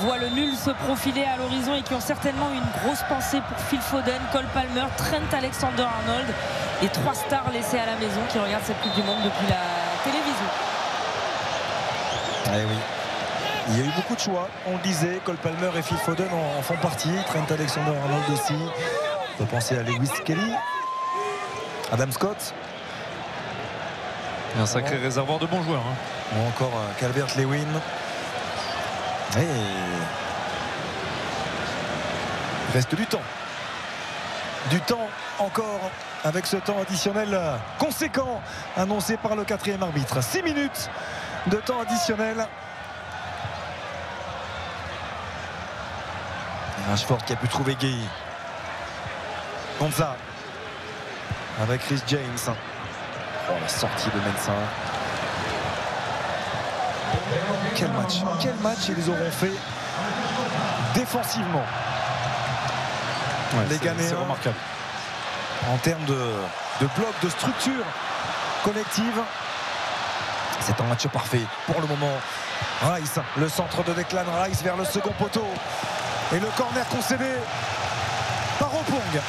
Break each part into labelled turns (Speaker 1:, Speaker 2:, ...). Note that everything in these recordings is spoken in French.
Speaker 1: voient le nul se profiler à l'horizon et qui ont certainement une grosse pensée pour Phil Foden, Cole Palmer, Trent Alexander-Arnold, les 3 stars laissées à la maison qui regardent cette Coupe du Monde depuis la télévision.
Speaker 2: Eh oui. Il y a eu beaucoup de choix, on le disait, Cole Palmer et Phil Foden en font partie, Trent Alexander-Arnold aussi. On peut penser à Lewis Kelly, Adam Scott.
Speaker 3: Un sacré réservoir de bons joueurs.
Speaker 2: Ou encore Calvert-Lewin. Et il reste du temps. Du temps encore avec ce temps additionnel conséquent annoncé par le 4e arbitre. 6 minutes de temps additionnel. Rashford qui a pu trouver Gueye. Konsa avec Chris James. Oh, la sortie de Mensah. Quel match ils auront fait défensivement.
Speaker 3: Ouais,
Speaker 2: les Ghanéens,
Speaker 3: c'est remarquable.
Speaker 2: En termes de bloc, de structure collective. C'est un match parfait pour le moment. Rice, le centre de Declan Rice vers le second poteau. Et le corner concédé par Opong.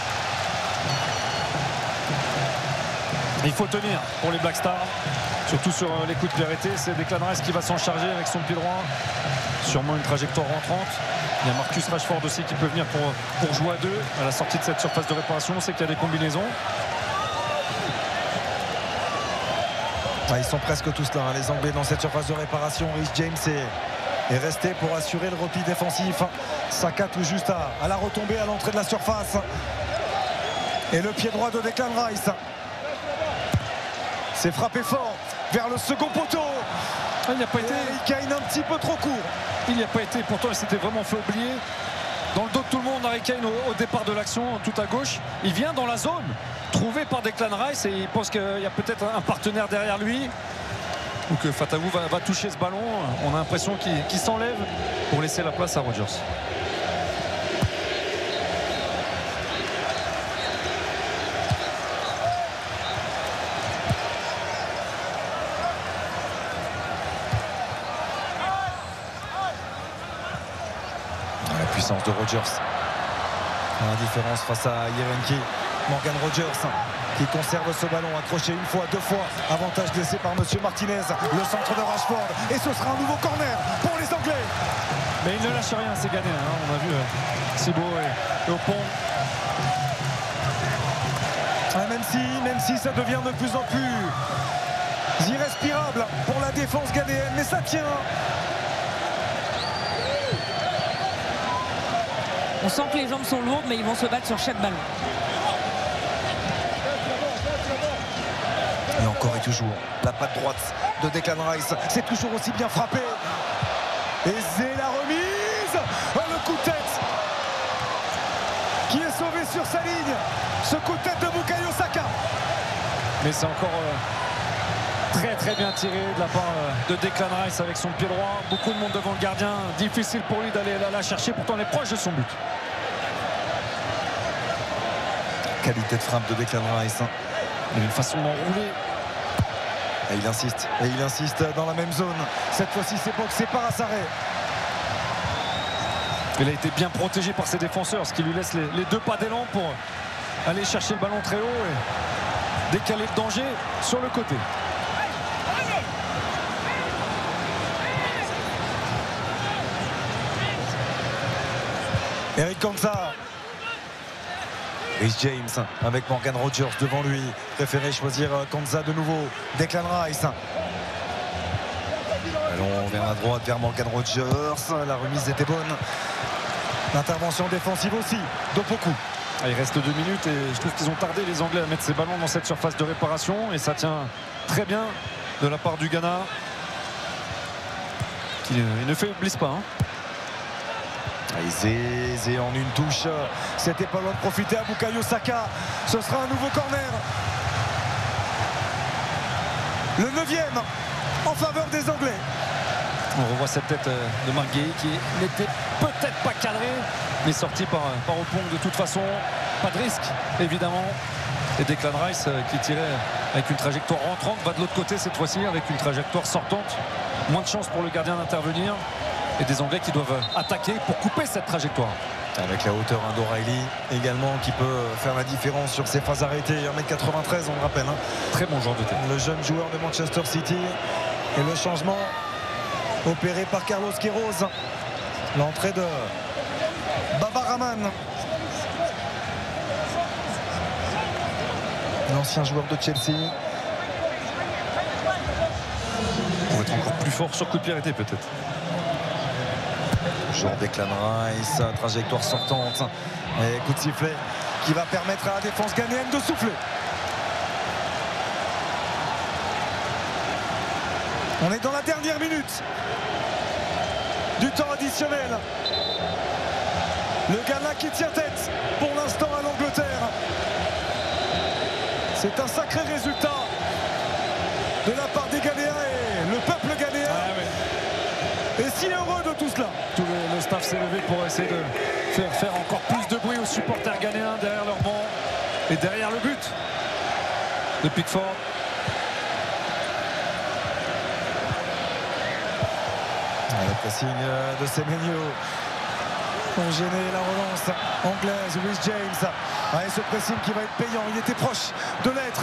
Speaker 3: Il faut tenir pour les Black Stars, surtout sur les coups de pied arrêtés. C'est Declan Rice qui va s'en charger avec son pied droit. Sûrement une trajectoire rentrante. Il y a Marcus Rashford aussi qui peut venir pour jouer à 2 à la sortie de cette surface de réparation. On sait qu'il y a des combinaisons.
Speaker 2: Ils sont presque tous là, les Anglais, dans cette surface de réparation. Rhys James est resté pour assurer le repli défensif. Saka tout juste à la retombée à l'entrée de la surface. Et le pied droit de Declan Rice. C'est frappé fort vers le second poteau.
Speaker 3: Il n'y a pas été.
Speaker 2: Il gagne un petit peu trop court.
Speaker 3: Il n'y a pas été. Pourtant, il s'était vraiment fait oublier. Dans le dos de tout le monde, Harry Kane au départ de l'action, tout à gauche. Il vient dans la zone, trouvé par Declan Rice, et il pense qu'il y a peut-être un partenaire derrière lui. Ou que Fatawu va toucher ce ballon. On a l'impression qu'il s'enlève pour laisser la place à Rodgers.
Speaker 2: De Rodgers. La différence face à Yerenki. Morgan Rodgers qui conserve ce ballon accroché une fois, 2 fois. Avantage laissé par Monsieur Martinez. Le centre de Rashford. Et ce sera un nouveau corner pour les Anglais.
Speaker 3: Mais il ne lâche rien, c'est gagné. On a vu Thibaut et Opong.
Speaker 2: Même si ça devient de plus en plus irrespirable pour la défense ghanéenne. Mais ça tient.
Speaker 1: On sent que les jambes sont lourdes, mais ils vont se battre sur chaque ballon.
Speaker 2: Et encore et toujours, la patte droite de Declan Rice. C'est toujours aussi bien frappé. Et c'est la remise. Oh, le coup de tête qui est sauvé sur sa ligne. Ce coup de tête de Bukayo Saka.
Speaker 3: Mais c'est encore très bien tiré de la part de Declan Rice avec son pied droit. Beaucoup de monde devant le gardien. Difficile pour lui d'aller la chercher. Pourtant, on est proche de son but.
Speaker 2: Qualité de frappe de Declan Rice.
Speaker 3: Il a une façon d'enrouler.
Speaker 2: Et il insiste dans la même zone. Cette fois-ci, c'est boxé par Assaré.
Speaker 3: Il a été bien protégé par ses défenseurs, ce qui lui laisse les 2 pas d'élan pour aller chercher le ballon très haut et décaler le danger sur le côté.
Speaker 2: Eric Konsa. Rhys James avec Morgan Rodgers devant lui. Préféré choisir Konsa de nouveau. Declan Rice. Allons vers la droite, vers Morgan Rodgers. La remise était bonne. L'intervention défensive aussi de beaucoup.
Speaker 3: Il reste 2 minutes et je trouve qu'ils ont tardé les Anglais à mettre ces ballons dans cette surface de réparation. Et ça tient très bien de la part du Ghana. Qui ne faiblisse pas.
Speaker 2: Zé en une touche. C'était pas loin de profiter à Bukayo Saka. Ce sera un nouveau corner. Le 9e en faveur des Anglais.
Speaker 3: On revoit cette tête de Marc Guéhi qui n'était peut-être pas cadrée, mais sorti par Opong de toute façon. Pas de risque, évidemment. Et Declan Rice qui tirait avec une trajectoire rentrante va de l'autre côté cette fois-ci avec une trajectoire sortante. Moins de chance pour le gardien d'intervenir. Et des Anglais qui doivent attaquer pour couper cette trajectoire.
Speaker 2: Avec la hauteur d'O'Reilly également qui peut faire la différence sur ses phases arrêtées. 1m93, on le rappelle.
Speaker 3: Très bon joueur de tête.
Speaker 2: Le jeune joueur de Manchester City. Et le changement opéré par Carlos Queiroz. L'entrée de Baba Rahman. L'ancien joueur de Chelsea.
Speaker 3: Pour être encore plus fort sur coup de pied arrêté peut-être.
Speaker 2: Toujours Declan Rice, trajectoire sortante. Et coup de sifflet qui va permettre à la défense ghanéenne de souffler. On est dans la dernière minute du temps additionnel. Le Ghana qui tient tête pour l'instant à l'Angleterre. C'est un sacré résultat de la part des Ghanéens et le peuple ghanéen est si heureux de tout cela.
Speaker 3: Tout le staff s'est levé pour essayer de faire encore plus de bruit aux supporters ghanéens derrière leur banc et derrière le but de Pickford.
Speaker 2: Le pressing de Semenyo ont gêné la relance anglaise. Reece James. Et ce pressing qui va être payant. Il était proche de l'être.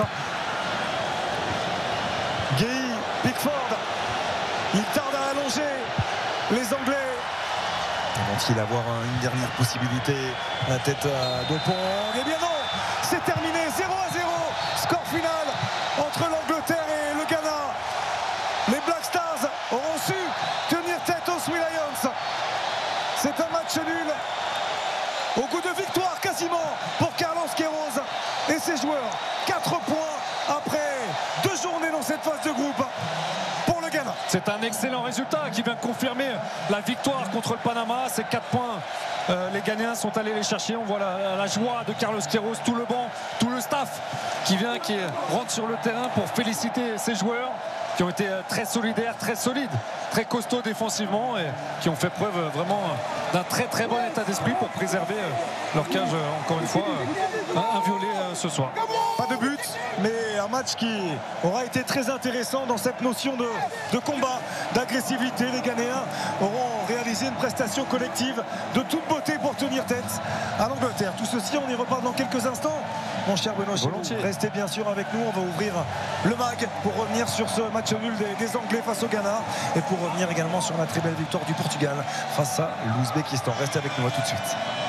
Speaker 2: Guy Pickford. Il tarde à allonger les Anglais. Vont-ils avoir une dernière possibilité? La tête de Pong. Eh bien non, c'est terminé. 0-0. Score final entre l'Angleterre et le Ghana. Les Black Stars auront su tenir tête aux Three Lions. C'est un match nul au goût de victoire quasiment pour Carlos Queiroz et ses joueurs. 4 points après 2 journées dans cette phase de groupe pour le Ghana.
Speaker 3: C'est un excellent résultat qui vient confirmer la victoire contre le Panama. Ces 4 points, les Ghanéens sont allés les chercher. On voit la joie de Carlos Queiroz, tout le banc, tout le staff qui rentre sur le terrain pour féliciter ses joueurs qui ont été très solidaires, très solides, très costauds défensivement et qui ont fait preuve vraiment d'un très bon état d'esprit pour préserver leur cage, encore une fois, inviolée ce soir.
Speaker 2: Pas de but, mais un match qui aura été très intéressant dans cette notion de combat, d'agressivité. Les Ghanéens auront réalisé une prestation collective de toute beauté pour tenir tête à l'Angleterre. Tout ceci, on y reparle dans quelques instants. Mon cher Benoît, restez bien sûr avec nous. On va ouvrir le mag pour revenir sur ce match nul des Anglais face au Ghana et pour revenir également sur la très belle victoire du Portugal face à l'Ouzbékistan. Restez avec nous, à tout de suite.